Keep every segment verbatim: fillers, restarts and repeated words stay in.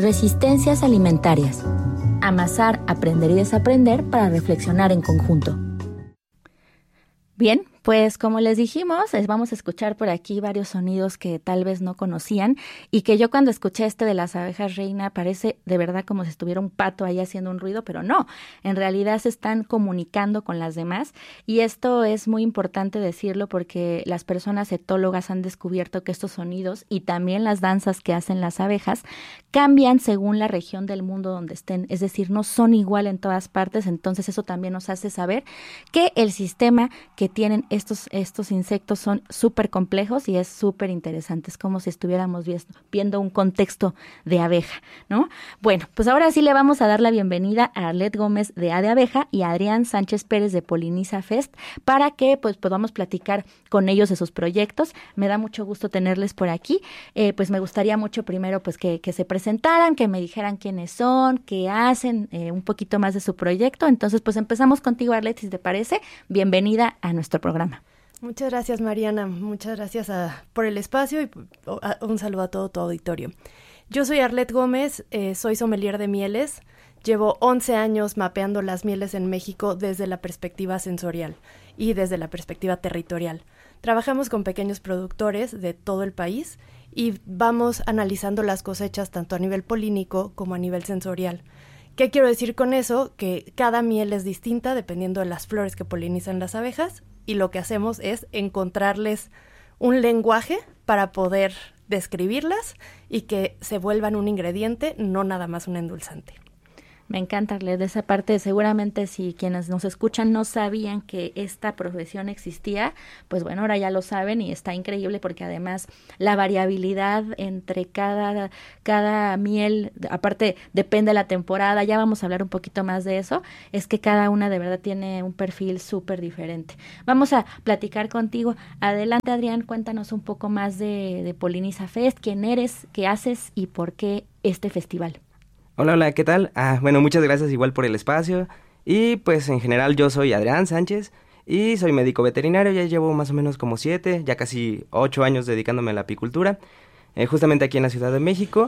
Resistencias alimentarias. Amasar, aprender y desaprender para reflexionar en conjunto. Bien, pues como les dijimos, vamos a escuchar por aquí varios sonidos que tal vez no conocían y que yo cuando escuché este de las abejas reina parece de verdad como si estuviera un pato ahí haciendo un ruido, pero no, en realidad se están comunicando con las demás y esto es muy importante decirlo porque las personas etólogas han descubierto que estos sonidos y también las danzas que hacen las abejas cambian según la región del mundo donde estén, es decir, no son igual en todas partes, entonces eso también nos hace saber que el sistema que tienen Estos, estos insectos son súper complejos y es súper interesante. Es como si estuviéramos viendo un contexto de abeja, ¿no? Bueno, pues ahora sí le vamos a dar la bienvenida a Arlet Gómez de A de Abeja y a Adrián Sánchez Pérez de Poliniza Fest para que pues podamos platicar con ellos de sus proyectos. Me da mucho gusto tenerles por aquí. Eh, pues me gustaría mucho primero pues que, que se presentaran, que me dijeran quiénes son, qué hacen, eh, un poquito más de su proyecto. Entonces pues empezamos contigo, Arlet, si te parece. Bienvenida a nuestro programa. Muchas gracias, Mariana. Muchas gracias a, por el espacio y a, un saludo a todo tu auditorio. Yo soy Arlet Gómez, eh, soy sommelier de mieles. Llevo once años mapeando las mieles en México desde la perspectiva sensorial y desde la perspectiva territorial. Trabajamos con pequeños productores de todo el país y vamos analizando las cosechas tanto a nivel polínico como a nivel sensorial. ¿Qué quiero decir con eso? Que cada miel es distinta dependiendo de las flores que polinizan las abejas y lo que hacemos es encontrarles un lenguaje para poder describirlas y que se vuelvan un ingrediente, no nada más un endulzante. Me encanta leer de esa parte. Seguramente si quienes nos escuchan no sabían que esta profesión existía, pues bueno, ahora ya lo saben y está increíble porque además la variabilidad entre cada, cada miel, aparte depende de la temporada, ya vamos a hablar un poquito más de eso, es que cada una de verdad tiene un perfil súper diferente. Vamos a platicar contigo. Adelante, Adrián, cuéntanos un poco más de, de Poliniza Fest, quién eres, qué haces y por qué este festival. Hola, hola, ¿qué tal? Ah, bueno, muchas gracias igual por el espacio y pues en general yo soy Adrián Sánchez y soy médico veterinario, ya llevo más o menos como siete, ya casi ocho años dedicándome a la apicultura, eh, justamente aquí en la Ciudad de México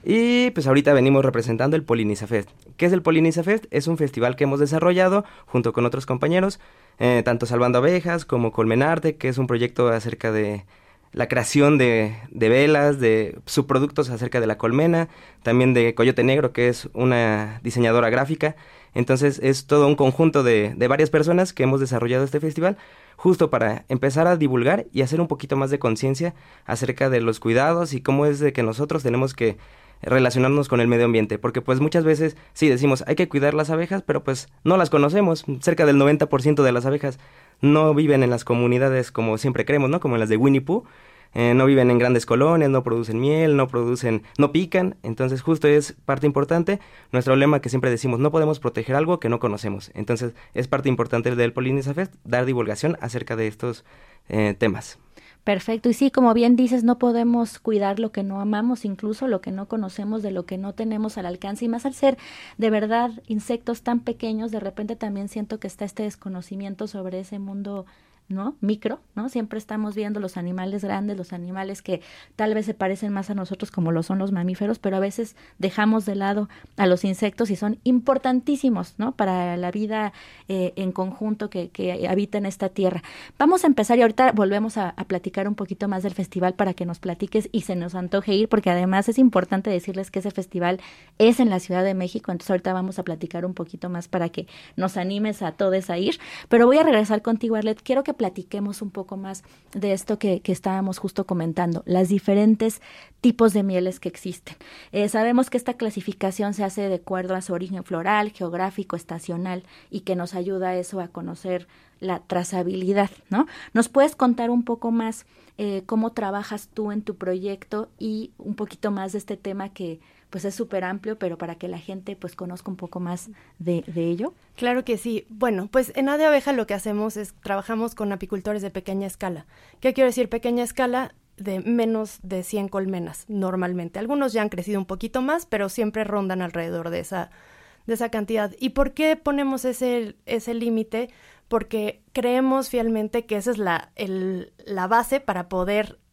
y pues ahorita venimos representando el Poliniza Fest. ¿Qué es el Poliniza Fest? Es un festival que hemos desarrollado junto con otros compañeros, eh, tanto Salvando Abejas como Colmenarte, que es un proyecto acerca de la creación de, de velas, de subproductos acerca de la colmena, también de Coyote Negro, que es una diseñadora gráfica. Entonces es todo un conjunto de, de varias personas que hemos desarrollado este festival justo para empezar a divulgar y hacer un poquito más de conciencia acerca de los cuidados y cómo es de que nosotros tenemos que relacionarnos con el medio ambiente, porque pues muchas veces sí decimos hay que cuidar las abejas, pero pues no las conocemos. Cerca del noventa por ciento de las abejas no viven en las comunidades como siempre creemos, ¿no? Como en las de Winnie Pooh. Eh, no viven en grandes colonias, no producen miel, no producen, no pican, entonces justo es parte importante, nuestro lema que siempre decimos, no podemos proteger algo que no conocemos, entonces es parte importante del Poliniza Fest, dar divulgación acerca de estos eh, temas. Perfecto, y sí, como bien dices, no podemos cuidar lo que no amamos, incluso lo que no conocemos, de lo que no tenemos al alcance, y más al ser de verdad insectos tan pequeños, de repente también siento que está este desconocimiento sobre ese mundo, ¿no? Micro, ¿no? Siempre estamos viendo los animales grandes, los animales que tal vez se parecen más a nosotros como lo son los mamíferos, pero a veces dejamos de lado a los insectos y son importantísimos, ¿no? Para la vida eh, en conjunto que, que habita en esta tierra. Vamos a empezar y ahorita volvemos a, a platicar un poquito más del festival para que nos platiques y se nos antoje ir, porque además es importante decirles que ese festival es en la Ciudad de México, entonces ahorita vamos a platicar un poquito más para que nos animes a todos a ir, pero voy a regresar contigo, Arlet. Quiero que platiquemos un poco más de esto que, que estábamos justo comentando, las diferentes tipos de mieles que existen. Eh, sabemos que esta clasificación se hace de acuerdo a su origen floral, geográfico, estacional y que nos ayuda a eso a conocer la trazabilidad, ¿no? ¿Nos puedes contar un poco más eh, cómo trabajas tú en tu proyecto y un poquito más de este tema que pues es súper amplio, pero para que la gente pues conozca un poco más de, de ello? Claro que sí. Bueno, pues en A de Abeja lo que hacemos es trabajamos con apicultores de pequeña escala. ¿Qué quiero decir pequeña escala? De menos de cien colmenas normalmente. Algunos ya han crecido un poquito más, pero siempre rondan alrededor de esa, de esa cantidad. ¿Y por qué ponemos ese, ese límite? Porque creemos fielmente que esa es la, el, la base para poder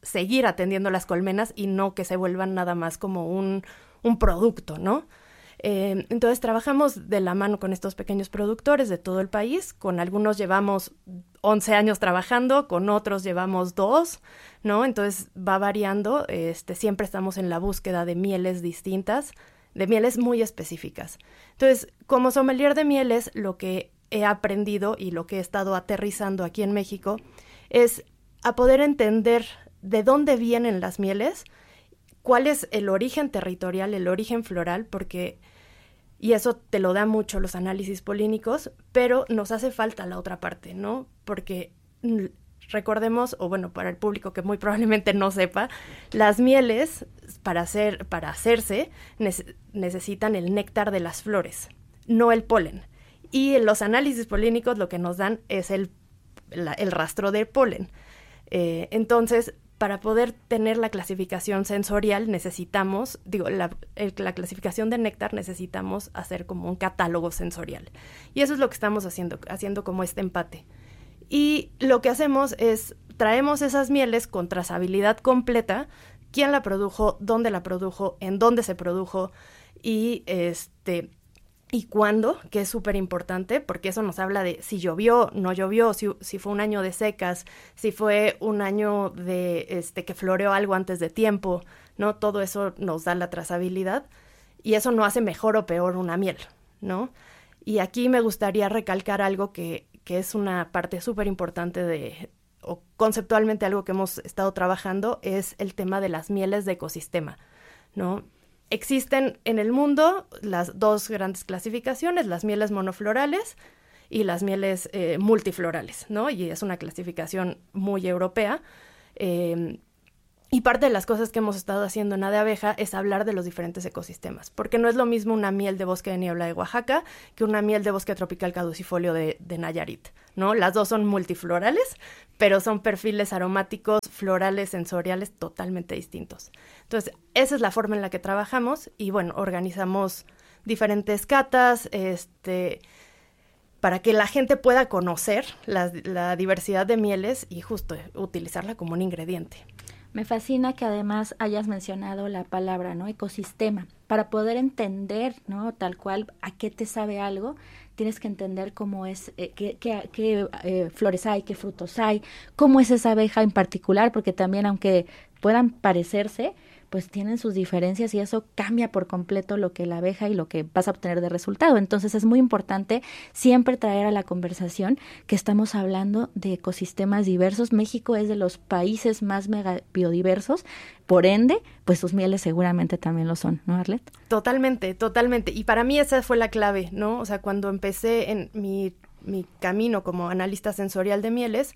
seguir atendiendo las colmenas y no que se vuelvan nada más como un, un producto, ¿no? Eh, entonces trabajamos de la mano con estos pequeños productores de todo el país. Con algunos llevamos once años trabajando, con otros llevamos dos, ¿no? Entonces va variando. Este, siempre estamos en la búsqueda de mieles distintas, de mieles muy específicas. Entonces, como sommelier de mieles, lo que he aprendido y lo que he estado aterrizando aquí en México es a poder entender de dónde vienen las mieles, cuál es el origen territorial, el origen floral, porque, y eso te lo da mucho los análisis polínicos, pero nos hace falta la otra parte, ¿no? Porque recordemos, o bueno, para el público que muy probablemente no sepa, las mieles, para, hacer, para hacerse, nece- necesitan el néctar de las flores, no el polen. Y en los análisis polínicos lo que nos dan es el, la, el rastro del polen. Eh, entonces, para poder tener la clasificación sensorial necesitamos, digo, la, el, la clasificación de néctar necesitamos hacer como un catálogo sensorial. Y eso es lo que estamos haciendo, haciendo como este empate. Y lo que hacemos es, traemos esas mieles con trazabilidad completa, quién la produjo, dónde la produjo, en dónde se produjo y este... y cuándo, que es súper importante, porque eso nos habla de si llovió, no llovió, si, si fue un año de secas, si fue un año de este que floreó algo antes de tiempo, ¿no? Todo eso nos da la trazabilidad y eso no hace mejor o peor una miel, ¿no? Y aquí me gustaría recalcar algo que, que es una parte súper importante de, o conceptualmente algo que hemos estado trabajando, es el tema de las mieles de ecosistema, ¿no? Existen en el mundo las dos grandes clasificaciones, las mieles monoflorales y las mieles eh, multiflorales, ¿no? Y es una clasificación muy europea. Eh, y parte de las cosas que hemos estado haciendo en A de Abeja es hablar de los diferentes ecosistemas, porque no es lo mismo una miel de bosque de niebla de Oaxaca que una miel de bosque tropical caducifolio de, de Nayarit, ¿no? Las dos son multiflorales, pero son perfiles aromáticos, florales, sensoriales totalmente distintos. Entonces, esa es la forma en la que trabajamos y, bueno, organizamos diferentes catas, este, para que la gente pueda conocer la, la diversidad de mieles y justo utilizarla como un ingrediente. Me fascina que además hayas mencionado la palabra, ¿no? Ecosistema. Para poder entender, ¿no? Tal cual a qué te sabe algo, tienes que entender cómo es, eh, qué, qué, qué eh, flores hay, qué frutos hay, cómo es esa abeja en particular, porque también aunque puedan parecerse, pues tienen sus diferencias y eso cambia por completo lo que la abeja y lo que vas a obtener de resultado. Entonces es muy importante siempre traer a la conversación que estamos hablando de ecosistemas diversos. México es de los países más mega biodiversos, por ende, pues sus mieles seguramente también lo son, ¿no, Arlet? Totalmente, totalmente. Y para mí esa fue la clave, ¿no? O sea, cuando empecé en mi, mi camino como analista sensorial de mieles,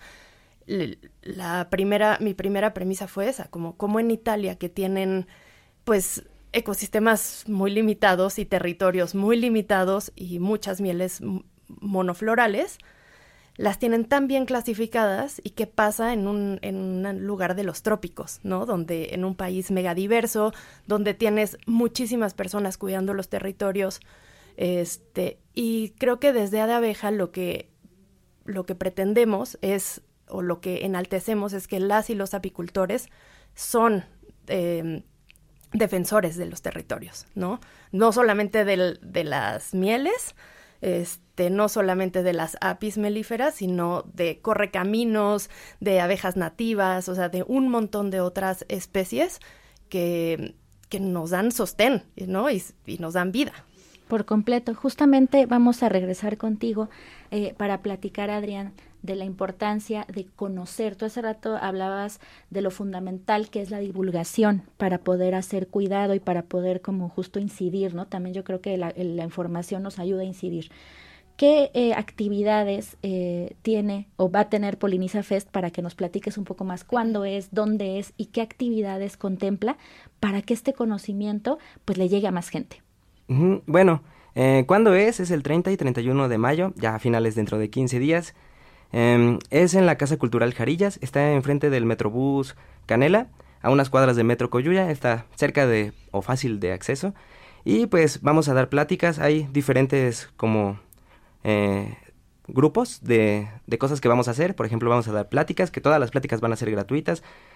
la primera, mi primera premisa fue esa, como, como en Italia, que tienen pues ecosistemas muy limitados y territorios muy limitados y muchas mieles monoflorales, las tienen tan bien clasificadas y qué pasa en un, en un lugar de los trópicos, ¿no? Donde en un país megadiverso, donde tienes muchísimas personas cuidando los territorios, este, y creo que desde A de Abeja lo que, lo que pretendemos es o lo que enaltecemos es que las y los apicultores son eh, defensores de los territorios, ¿no? No solamente del, de las mieles, este, no solamente de las apis melíferas, sino de correcaminos, de abejas nativas, o sea, de un montón de otras especies que, que nos dan sostén, ¿no? Y, y nos dan vida. Por completo. Justamente vamos a regresar contigo eh, para platicar, Adrián, de la importancia de conocer. Tú hace rato hablabas de lo fundamental que es la divulgación para poder hacer cuidado y para poder como justo incidir, ¿no? También yo creo que la, la información nos ayuda a incidir. ¿Qué eh, actividades eh, tiene o va a tener Poliniza Fest para que nos platiques un poco más cuándo es, dónde es y qué actividades contempla para que este conocimiento pues le llegue a más gente? Uh-huh. Bueno, eh, ¿cuándo es? Es el treinta y treinta y uno de mayo, ya a finales dentro de quince días. Eh, es en la Casa Cultural Jarillas, está enfrente del Metrobús Canela, a unas cuadras de Metro Coyuya, está cerca de o fácil de acceso. Y pues vamos a dar pláticas, hay diferentes como eh, grupos de, de cosas que vamos a hacer. Por ejemplo, vamos a dar pláticas, que todas las pláticas van a ser gratuitas.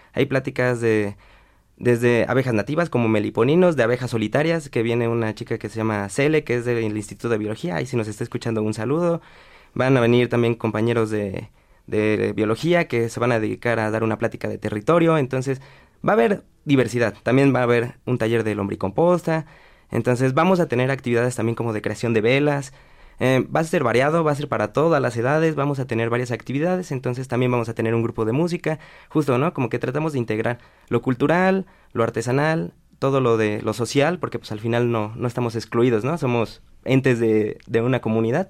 Hay pláticas de desde abejas nativas como meliponinos, de abejas solitarias, que viene una chica que se llama Cele, que es del Instituto de Biología, ahí si nos está escuchando un saludo. Van a venir también compañeros de, de biología que se van a dedicar a dar una plática de territorio, entonces va a haber diversidad, también va a haber un taller de lombricomposta, entonces vamos a tener actividades también como de creación de velas. Eh, va a ser variado, va a ser para todas las edades, vamos a tener varias actividades, entonces también vamos a tener un grupo de música, justo, ¿no? Como que tratamos de integrar lo cultural, lo artesanal, todo lo de lo social, porque pues al final no, no estamos excluidos, ¿no? Somos entes de, de una comunidad,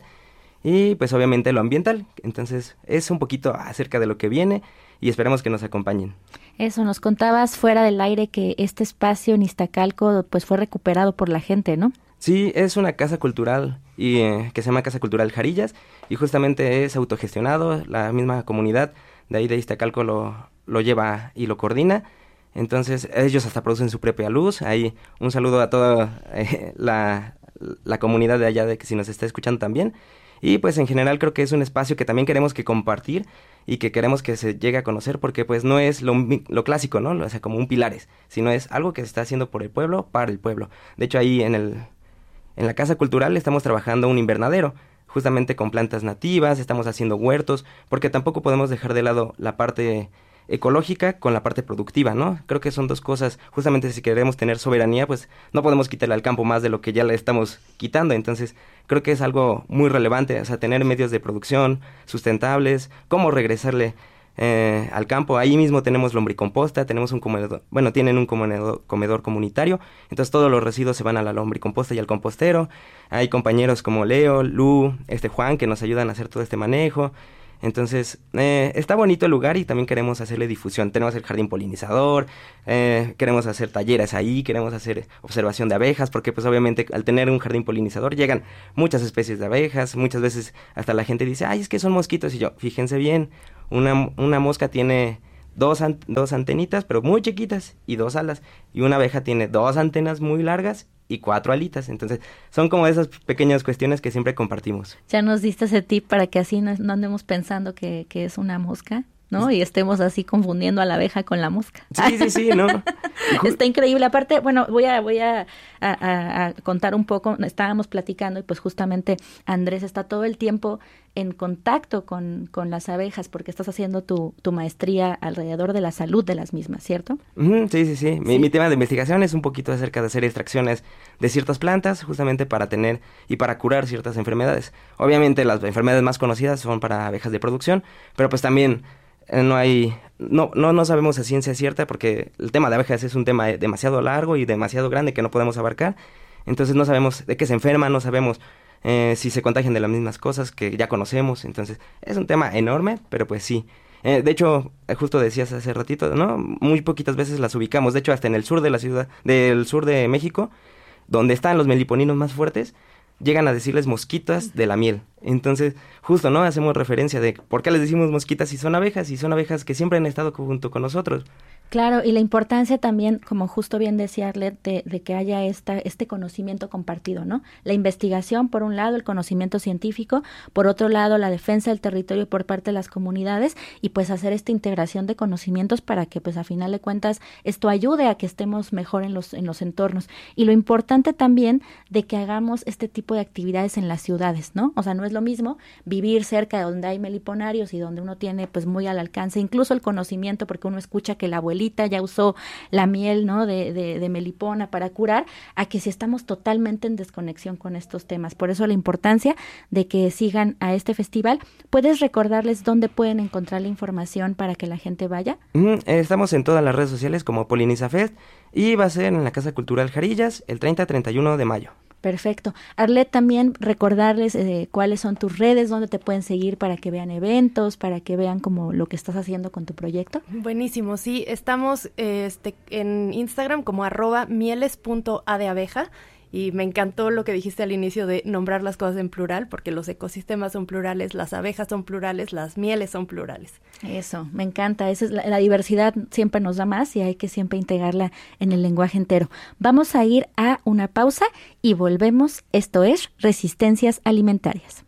y pues obviamente lo ambiental, entonces es un poquito acerca de lo que viene, y esperamos que nos acompañen. Eso, nos contabas fuera del aire que este espacio en Iztacalco pues fue recuperado por la gente, ¿no? Sí, es una casa cultural y eh, que se llama Casa Cultural Jarillas y justamente es autogestionado, la misma comunidad de ahí de Iztacalco lo, lo lleva y lo coordina, entonces ellos hasta producen su propia luz. Ahí un saludo a toda eh, la, la comunidad de allá de que si nos está escuchando también, y pues en general creo que es un espacio que también queremos que compartir y que queremos que se llegue a conocer porque pues no es lo, lo clásico, ¿no? O sea, como un pilares, sino es algo que se está haciendo por el pueblo, para el pueblo. De hecho ahí en el... En la Casa Cultural estamos trabajando un invernadero, justamente con plantas nativas, estamos haciendo huertos, porque tampoco podemos dejar de lado la parte ecológica con la parte productiva, ¿no? Creo que son dos cosas, justamente si queremos tener soberanía, pues no podemos quitarle al campo más de lo que ya le estamos quitando, entonces creo que es algo muy relevante, o sea, tener medios de producción sustentables, cómo regresarle Eh, al campo. Ahí mismo tenemos lombricomposta, tenemos un comedor, bueno, tienen un comedor, comedor comunitario, entonces todos los residuos se van a la lombricomposta y al compostero. Hay compañeros como Leo, Lu, este Juan, que nos ayudan a hacer todo este manejo. Entonces, eh, está bonito el lugar y también queremos hacerle difusión. Tenemos el jardín polinizador, eh, queremos hacer talleres ahí, queremos hacer observación de abejas, porque pues obviamente al tener un jardín polinizador llegan muchas especies de abejas, muchas veces hasta la gente dice, ay, es que son mosquitos, y yo, fíjense bien, una, una mosca tiene dos, an- dos antenitas, pero muy chiquitas, y dos alas, y una abeja tiene dos antenas muy largas y cuatro alitas, entonces son como esas pequeñas cuestiones que siempre compartimos. Ya nos diste ese tip para que así no, no andemos pensando que, que es una mosca, ¿no? Y estemos así confundiendo a la abeja con la mosca. Sí, sí, sí, ¿no? Está increíble. Aparte, bueno, voy a voy a, a, a, a contar un poco. Estábamos platicando y pues justamente Andrés está todo el tiempo en contacto con, con las abejas porque estás haciendo tu, tu maestría alrededor de la salud de las mismas, ¿cierto? Uh-huh, sí, sí, sí. Mi, Sí. mi tema de investigación es un poquito acerca de hacer extracciones de ciertas plantas justamente para tener y para curar ciertas enfermedades. Obviamente las enfermedades más conocidas son para abejas de producción, pero pues también eh, no hay, no, no, no sabemos a ciencia cierta porque el tema de abejas es un tema demasiado largo y demasiado grande que no podemos abarcar. Entonces no sabemos de qué se enferman, no sabemos eh, si se contagian de las mismas cosas que ya conocemos. Entonces es un tema enorme, pero pues sí. Eh, de hecho, eh, justo decías hace ratito, ¿no? Muy poquitas veces las ubicamos. De hecho, hasta en el sur de la ciudad, del sur de México, donde están los meliponinos más fuertes, llegan a decirles mosquitas de la miel. Entonces, justo, ¿no? Hacemos referencia de por qué les decimos mosquitas si son abejas, y son abejas que siempre han estado junto con nosotros. Claro, y la importancia también, como justo bien decía Arlet, de, de que haya esta, este conocimiento compartido, ¿no? La investigación, por un lado, el conocimiento científico, por otro lado, la defensa del territorio por parte de las comunidades, y pues hacer esta integración de conocimientos para que, pues, a final de cuentas, esto ayude a que estemos mejor en los, en los entornos. Y lo importante también de que hagamos este tipo de actividades en las ciudades, ¿no? O sea, no es lo mismo vivir cerca de donde hay meliponarios y donde uno tiene, pues, muy al alcance, incluso el conocimiento, porque uno escucha que la abuelita ya usó la miel, ¿no? de, de, de melipona para curar, a que si estamos totalmente en desconexión con estos temas. Por eso la importancia de que sigan a este festival. ¿Puedes recordarles dónde pueden encontrar la información para que la gente vaya? Mm, estamos en todas las redes sociales como Polinizafest y va a ser en la Casa Cultural Jarillas el treinta a treinta y uno de mayo. Perfecto. Arlet, también recordarles eh, cuáles son tus redes, dónde te pueden seguir para que vean eventos, para que vean como lo que estás haciendo con tu proyecto. Buenísimo, sí, estamos eh, este, en Instagram como arroba mieles punto a de abeja. Y me encantó lo que dijiste al inicio de nombrar las cosas en plural, porque los ecosistemas son plurales, las abejas son plurales, las mieles son plurales. Eso, me encanta. Esa es la, la diversidad siempre nos da más y hay que siempre integrarla en el lenguaje entero. Vamos a ir a una pausa y volvemos. Esto es Resistencias Alimentarias.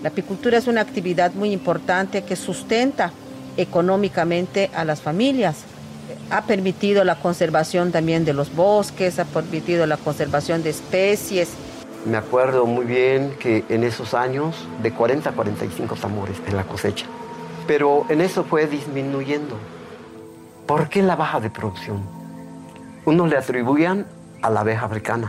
La apicultura es una actividad muy importante que sustenta económicamente a las familias. Ha permitido la conservación también de los bosques, ha permitido la conservación de especies. Me acuerdo muy bien que en esos años, de cuarenta a cuarenta y cinco tambores en la cosecha. Pero en eso fue disminuyendo. ¿Por qué la baja de producción? Unos le atribuían a la abeja africana.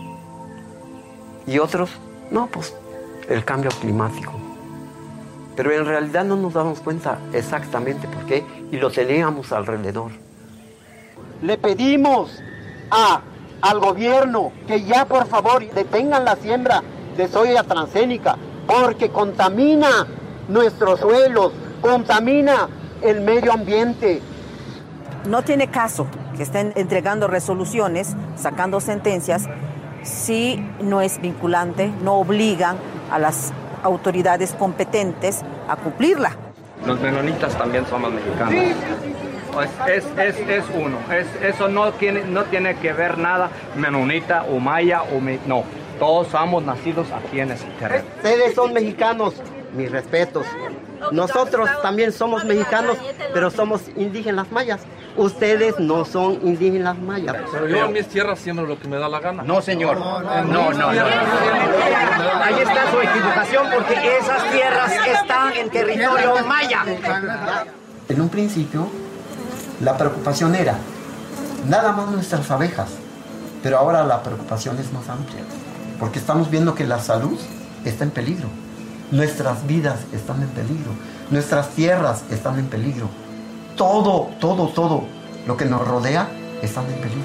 Y otros, no, pues el cambio climático. Pero en realidad no nos damos cuenta exactamente por qué y lo teníamos alrededor. Le pedimos a, al gobierno que ya por favor detengan la siembra de soya transgénica porque contamina nuestros suelos, contamina el medio ambiente. No tiene caso que estén entregando resoluciones, sacando sentencias, si no es vinculante, no obligan a las autoridades competentes a cumplirla. Los menonitas también somos mexicanos. Sí. Es, es, es, es uno, es, eso no tiene, no tiene que ver nada menonita o maya o me, no, todos somos nacidos aquí en ese terreno. Ustedes son mexicanos, mis respetos. Nosotros también somos mexicanos, pero somos indígenas mayas. Ustedes no son indígenas mayas. Pero yo en mis tierras siembro lo que me da la gana. No, señor. No, no, no. no. Ahí está su equivocación porque esas tierras están en territorio maya. En un principio, la preocupación era nada más nuestras abejas, pero ahora la preocupación es más amplia, porque estamos viendo que la salud está en peligro. Nuestras vidas están en peligro, nuestras tierras están en peligro. Todo, todo, todo lo que nos rodea está en peligro.